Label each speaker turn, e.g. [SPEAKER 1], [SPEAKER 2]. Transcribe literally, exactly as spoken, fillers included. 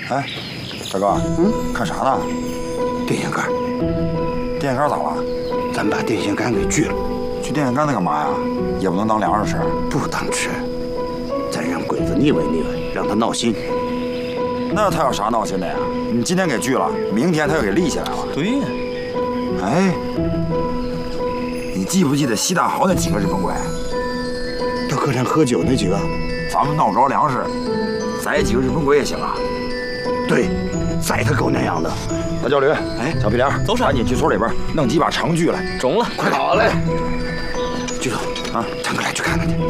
[SPEAKER 1] 哎，大哥，嗯，看啥呢？
[SPEAKER 2] 电线杆。
[SPEAKER 1] 电线杆咋了？
[SPEAKER 2] 咱把电线杆给锯了。
[SPEAKER 1] 锯电线杆那干嘛呀？也不能当粮食吃。
[SPEAKER 2] 不当吃，咱让鬼子腻歪腻歪，让他闹心。
[SPEAKER 1] 那他有啥闹心的呀？你今天给锯了，明天他又给立起来了。
[SPEAKER 3] 对呀。
[SPEAKER 1] 哎，你记不记得西大豪那几个日本鬼？
[SPEAKER 2] 到客栈喝酒那几个？
[SPEAKER 1] 咱们闹不着粮食，宰几个日本鬼也行啊。
[SPEAKER 2] 对，宰他狗娘养的。
[SPEAKER 1] 大焦驴，哎，小屁颠，
[SPEAKER 3] 走闪，
[SPEAKER 1] 赶紧去村里边弄几把长锯来。
[SPEAKER 3] 中了，
[SPEAKER 2] 快好嘞！
[SPEAKER 1] 锯头啊，
[SPEAKER 2] 腾哥来去看看去。